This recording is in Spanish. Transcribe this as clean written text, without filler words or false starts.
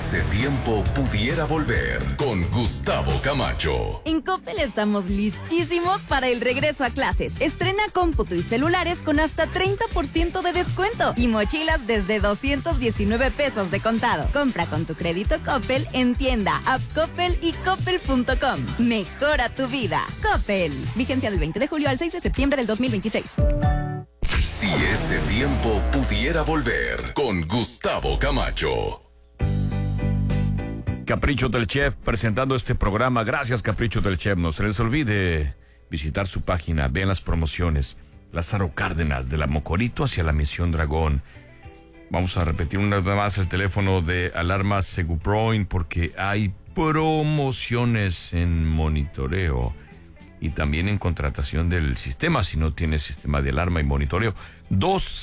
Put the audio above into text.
ese tiempo pudiera volver, con Gustavo Camacho. En Coppel estamos listísimos para el regreso a clases. Estrena cómputo y celulares con hasta 30% de descuento y mochilas desde 219 pesos de contado. Compra con tu crédito Coppel en tienda, app Coppel y coppel.com. Mejora tu vida. Coppel. Vigencia del 20 de julio al 6 de septiembre del 2026. Si ese tiempo pudiera volver, con Gustavo Camacho. Capricho del Chef presentando este programa. Gracias, Capricho del Chef. No se les olvide visitar su página. Vean las promociones. Lázaro Cárdenas, de la Mocorito hacia la Misión Dragón. Vamos a repetir una vez más el teléfono de Alarma Seguproin porque hay promociones en monitoreo y también en contratación del sistema. Si no tienes sistema de alarma y monitoreo,